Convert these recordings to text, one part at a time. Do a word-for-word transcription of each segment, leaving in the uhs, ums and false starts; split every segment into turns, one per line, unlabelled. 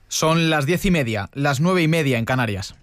Son las diez y media, las nueve y media en Canarias.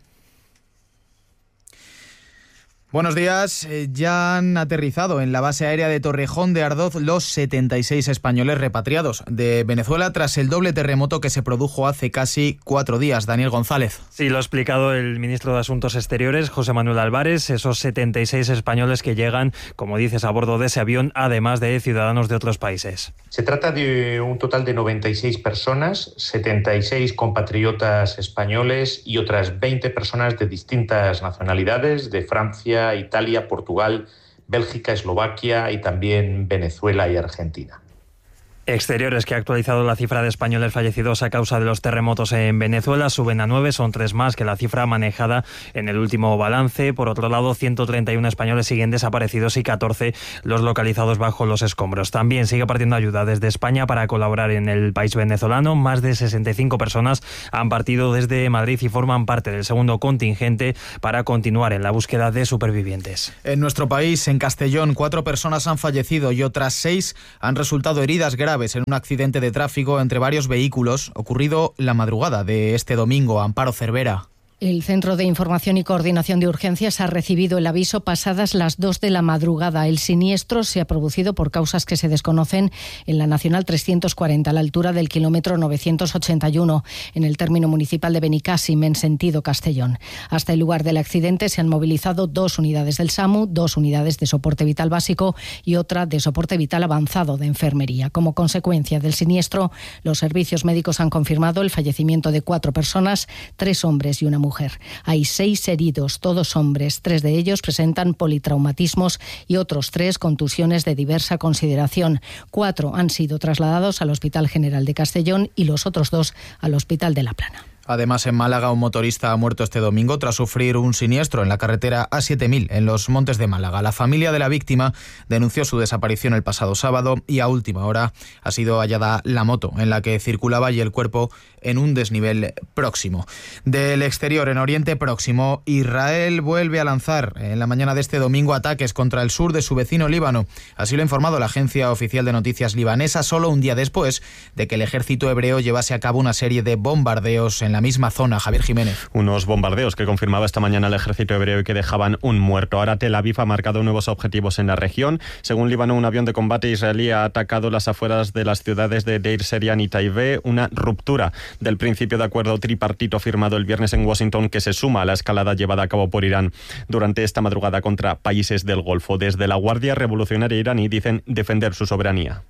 Buenos días. Ya han aterrizado en la base aérea de Torrejón de Ardoz los setenta y seis españoles repatriados de Venezuela tras el doble terremoto que se produjo hace casi cuatro días. Daniel González.
Sí, lo ha explicado el ministro de Asuntos Exteriores, José Manuel Álvarez. Esos setenta y seis españoles que llegan, como dices, a bordo de ese avión, además de ciudadanos de otros países.
Se trata de un total de noventa y seis personas, setenta y seis compatriotas españoles y otras veinte personas de distintas nacionalidades, de Francia, Italia, Portugal, Bélgica, Eslovaquia y también Venezuela y Argentina.
Exteriores, que ha actualizado la cifra de españoles fallecidos a causa de los terremotos en Venezuela, suben a nueve, son tres más que la cifra manejada en el último balance. Por otro lado, ciento treinta y uno españoles siguen desaparecidos y catorce los localizados bajo los escombros. También sigue partiendo ayuda desde España para colaborar en el país venezolano. Más de sesenta y cinco personas han partido desde Madrid y forman parte del segundo contingente para continuar en la búsqueda de supervivientes.
En nuestro país, en Castellón, cuatro personas han fallecido y otras seis han resultado heridas graves en un accidente de tráfico entre varios vehículos ocurrido la madrugada de este domingo. Amparo Cervera.
El Centro de Información y Coordinación de Urgencias ha recibido el aviso pasadas las dos de la madrugada. El siniestro se ha producido por causas que se desconocen en la Nacional trescientos cuarenta, a la altura del kilómetro novecientos ochenta y uno, en el término municipal de Benicàssim, en sentido Castellón. Hasta el lugar del accidente se han movilizado dos unidades del SAMU, dos unidades de soporte vital básico y otra de soporte vital avanzado de enfermería. Como consecuencia del siniestro, los servicios médicos han confirmado el fallecimiento de cuatro personas, tres hombres y una mujer. Mujer. Hay seis heridos, todos hombres. Tres de ellos presentan politraumatismos y otros tres contusiones de diversa consideración. Cuatro han sido trasladados al Hospital General de Castellón y los otros dos al Hospital de La Plana.
Además, en Málaga, un motorista ha muerto este domingo tras sufrir un siniestro en la carretera A siete mil, en los Montes de Málaga. La familia de la víctima denunció su desaparición el pasado sábado y a última hora ha sido hallada la moto en la que circulaba y el cuerpo en un desnivel próximo. Del exterior, en Oriente Próximo, Israel vuelve a lanzar en la mañana de este domingo ataques contra el sur de su vecino Líbano. Así lo ha informado la agencia oficial de noticias libanesa, solo un día después de que el ejército hebreo llevase a cabo una serie de bombardeos en la misma zona. Javier Jiménez.
Unos bombardeos que confirmaba esta mañana el ejército hebreo y que dejaban un muerto. Ahora Tel Aviv ha marcado nuevos objetivos en la región. Según Líbano, un avión de combate israelí ha atacado las afueras de las ciudades de Deir Serian y Taibé, una ruptura del principio de acuerdo tripartito firmado el viernes en Washington que se suma a la escalada llevada a cabo por Irán durante esta madrugada contra países del Golfo. Desde la Guardia Revolucionaria iraní dicen defender su soberanía.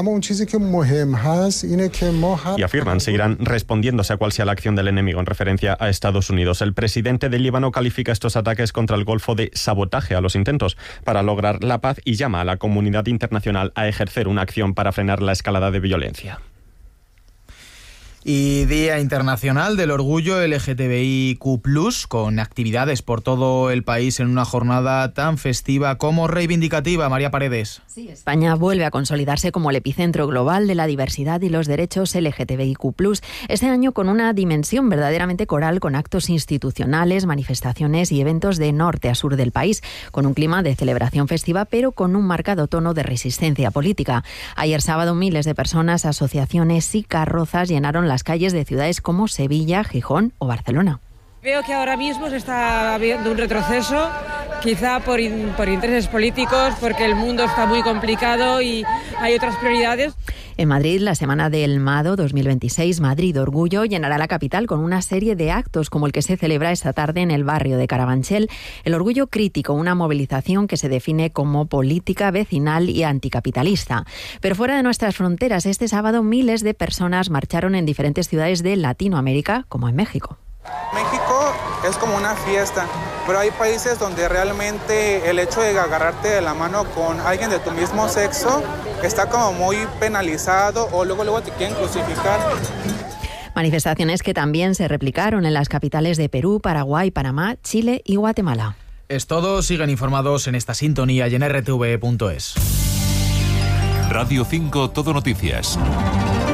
Y afirman seguirán respondiendo sea cual sea la acción del enemigo, en referencia a Estados Unidos. El presidente del Líbano califica estos ataques contra el Golfo de sabotaje a los intentos para lograr la paz y llama a la comunidad internacional a ejercer una acción para frenar la escalada de violencia.
Y Día Internacional del Orgullo L G T B I Q plus, con actividades por todo el país en una jornada tan festiva como reivindicativa. María Paredes.
Sí, España vuelve a consolidarse como el epicentro global de la diversidad y los derechos L G T B I Q plus, este año con una dimensión verdaderamente coral, con actos institucionales, manifestaciones y eventos de norte a sur del país, con un clima de celebración festiva, pero con un marcado tono de resistencia política. Ayer sábado, miles de personas, asociaciones y carrozas llenaron la las calles de ciudades como Sevilla, Gijón o Barcelona.
Veo que ahora mismo se está viendo un retroceso, quizá por, in, por intereses políticos, porque el mundo está muy complicado y hay otras prioridades.
En Madrid, la Semana del Mado dos mil veintiséis, Madrid Orgullo, llenará la capital con una serie de actos como el que se celebra esta tarde en el barrio de Carabanchel. El Orgullo Crítico, una movilización que se define como política, vecinal y anticapitalista. Pero fuera de nuestras fronteras, este sábado miles de personas marcharon en diferentes ciudades de Latinoamérica, como en México.
México es como una fiesta, pero hay países donde realmente el hecho de agarrarte de la mano con alguien de tu mismo sexo está como muy penalizado o luego luego te quieren crucificar.
Manifestaciones que también se replicaron en las capitales de Perú, Paraguay, Panamá, Chile y Guatemala.
Es todo, siguen informados en esta sintonía y en R T V punto es.
Radio cinco Todo Noticias.